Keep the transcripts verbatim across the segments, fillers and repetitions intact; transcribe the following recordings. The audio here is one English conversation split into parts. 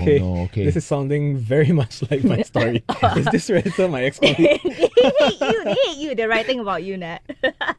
okay. no, okay. This is sounding very much like my story. Is this Redditor my ex-colleague? they hate you. They hate you. They're writing about you, Nat. Uh,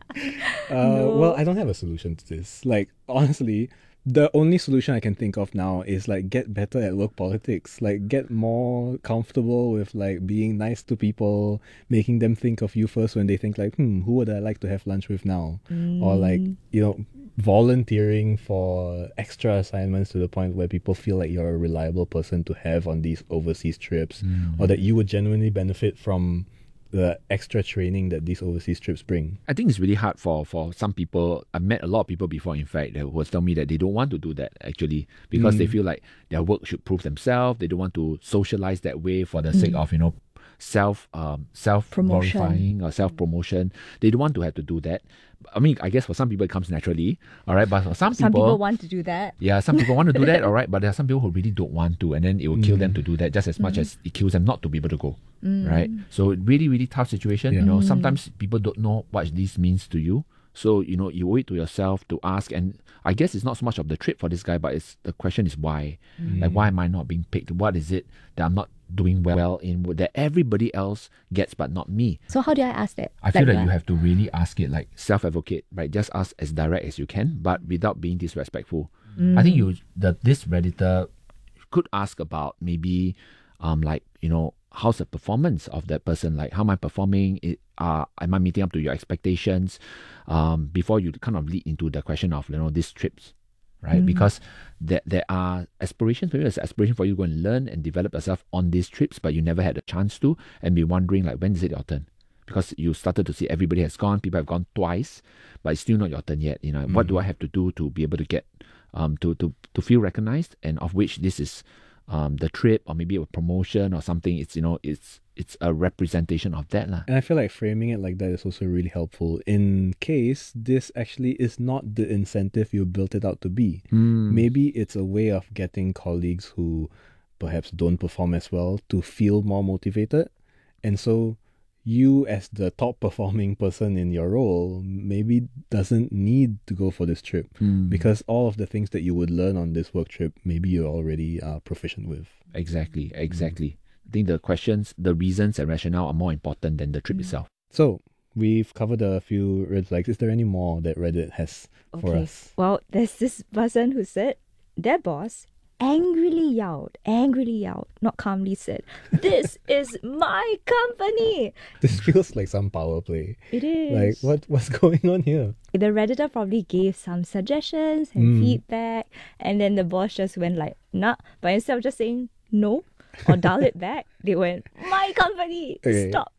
No. Well, I don't have a solution to this. Like, honestly, the only solution I can think of now is like get better at work politics. Like, get more comfortable with like being nice to people, making them think of you first when they think like, hmm, who would I like to have lunch with now? Mm. Or like, you know, volunteering for extra assignments to the point where people feel like you're a reliable person to have on these overseas trips, Mm. or that you would genuinely benefit from the extra training that these overseas trips bring. I think it's really hard for, for some people. I met a lot of people before, in fact, that will tell me that they don't want to do that actually because Mm. they feel like their work should prove themselves. They don't want to socialize that way for the sake of, you know, self um self Promotion. glorifying or self promotion. They don't want to have to do that. I mean, I guess for some people it comes naturally, all right. But for some, Some people, people want to do that. yeah, some people want to do that, all right. But there are some people who really don't want to, and then it will kill them to do that just as much as it kills them not to be able to go, right? So really, really tough situation. Yeah. You know, sometimes people don't know what this means to you. So, you know, you owe it to yourself to ask. And I guess it's not so much of the trip for this guy, but it's the question is why? Like, why am I not being picked? What is it that I'm not doing well in that everybody else gets but not me? So how do I ask that? I feel Like that what? you have to really ask it like self-advocate, right? Just ask as direct as you can, but without being disrespectful. I think you the this Redditor could ask about maybe um like, you know, how's the performance of that person? Like, how am I performing? It, uh, am I meeting up to your expectations? Um, before you kind of lead into the question of, you know, these trips, right? Because there, there are aspirations, maybe there's aspiration for you to go and learn and develop yourself on these trips, but you never had a chance to, and be wondering like, when is it your turn? Because you started to see everybody has gone, people have gone twice, but it's still not your turn yet. You know, what do I have to do to be able to get, um, to to to feel recognized, and of which this is, um, the trip or maybe a promotion or something. It's, you know, it's it's a representation of that lah. And I feel like framing it like that is also really helpful in case this actually is not the incentive you built it out to be. Mm. Maybe it's a way of getting colleagues who perhaps don't perform as well to feel more motivated. And so you as the top performing person in your role maybe doesn't need to go for this trip Mm. because all of the things that you would learn on this work trip, maybe you're already uh, proficient with. Exactly, exactly. I think the questions, the reasons and rationale are more important than the trip itself. So we've covered a few red flags. Is there any more that Reddit has for Okay. us? Well, there's this person who said their boss angrily yelled, angrily yelled, not calmly said, "This is my company." This feels like some power play. It is. Like, what what's going on here? The Redditor probably gave some suggestions and Mm. feedback, and then the boss just went like, nah. But instead of just saying no or dial it back, they went, "My company, Okay. stop."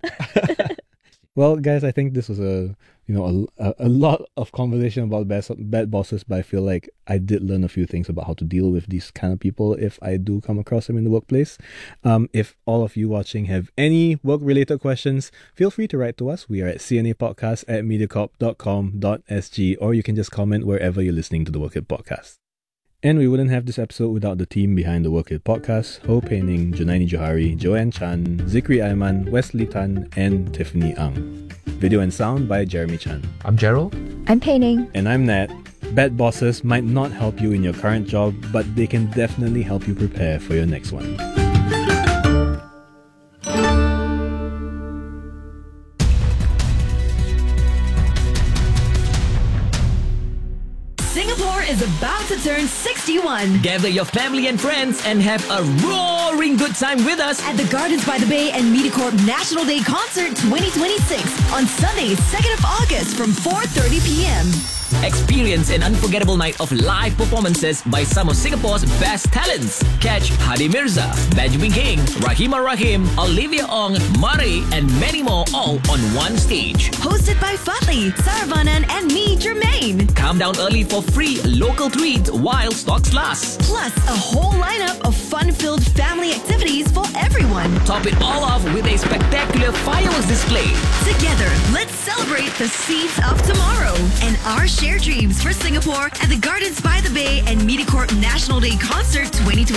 Well, guys, I think this was a you know a, a, a lot of conversation about bad, bad bosses, but I feel like I did learn a few things about how to deal with these kind of people if I do come across them in the workplace. Um, if all of you watching have any work-related questions, feel free to write to us. We are at c n a podcast at mediacorp dot com dot s g, or you can just comment wherever you're listening to the Work It Podcast. And we wouldn't have this episode without the team behind the Work It Podcast: Ho Pei Ning, Junaini Johari, Joanne Chan, Zikri Aiman, Wesley Tan, and Tiffany Ang. Video and sound by Jeremy Chan. I'm Gerald. I'm painting. And I'm Nat. Bad bosses might not help you in your current job, but they can definitely help you prepare for your next one. Singapore is about to turn sixty-one. Gather your family and friends and have a roaring good time with us At the Gardens by the Bay and MediaCorp National Day Concert twenty twenty-six on Sunday, second of August from four thirty p.m. Experience an unforgettable night of live performances by some of Singapore's best talents. Catch Hadi Mirza, Benjamin King, Rahima Rahim, Olivia Ong, Murray, and many more all on one stage. Hosted by Fatli, Saravanan, and me, Jermaine. Come down early for free local treats while stocks last. Plus, a whole lineup of fun-filled family activities for everyone. Top it all off with a spectacular fireworks display. Together, let's celebrate the seeds of tomorrow and our shared dreams for Singapore at the Gardens by the Bay and MediaCorp National Day Concert twenty twenty-six.